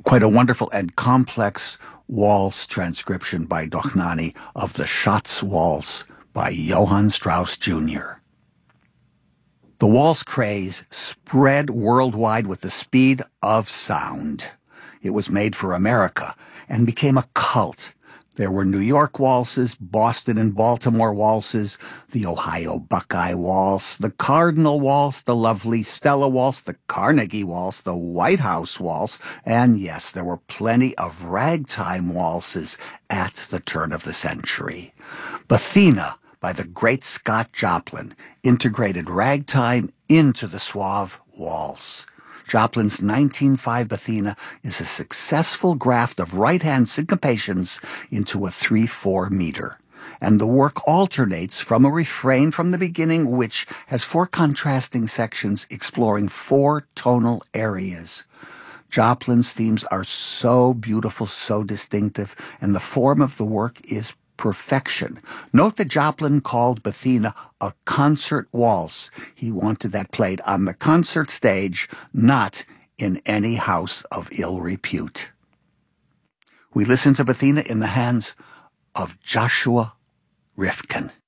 Quite a wonderful and complex waltz transcription by Dochnani of the Schatz Waltz by Johann Strauss Jr. The waltz craze spread worldwide with the speed of sound. It was made for America and became a cult. There were New York waltzes, Boston and Baltimore waltzes, the Ohio Buckeye Waltz, the Cardinal Waltz, the lovely Stella Waltz, the Carnegie Waltz, the White House Waltz, and yes, there were plenty of ragtime waltzes at the turn of the century. Bethina, by the great Scott Joplin, integrated ragtime into the suave waltz. Joplin's 1905 Bethina is a successful graft of right-hand syncopations into a 3/4 meter. And the work alternates from a refrain from the beginning, which has 4 contrasting sections exploring 4 tonal areas. Joplin's themes are so beautiful, so distinctive, and the form of the work is perfection. Note that Joplin called Bethina a concert waltz. He wanted that played on the concert stage, not in any house of ill repute. We listen to Bethina in the hands of Joshua Rifkin.